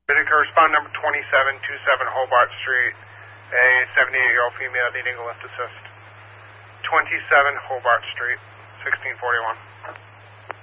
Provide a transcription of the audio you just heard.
Ready to correspond number 2727 Hobart Street, a 78-year-old female needing a lift assist. 27 Hobart Street, 1641.